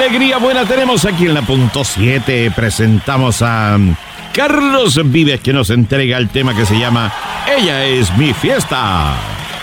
alegría buena tenemos aquí en la punto 7. Presentamos a Carlos Vives, que nos entrega el tema que se llama Ella es mi fiesta.